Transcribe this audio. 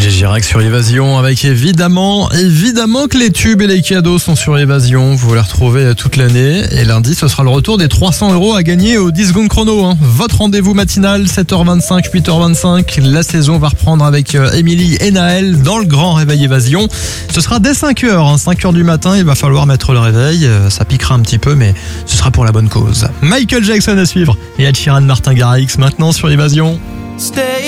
DJ Girac sur Évasion avec évidemment que les tubes et les cadeaux sont sur Évasion. Vous les retrouvez toute l'année et lundi ce sera le retour des 300 € à gagner au 10 secondes chrono. Votre rendez-vous matinal 7h25, 8h25. La saison va reprendre avec Émilie et Naël dans le grand réveil Évasion. Ce sera dès 5h, 5h du matin. Il va falloir mettre le réveil. Ça piquera un petit peu mais ce sera pour la bonne cause. Michael Jackson à suivre et Ed Sheeran, Martin Garrix maintenant sur Évasion.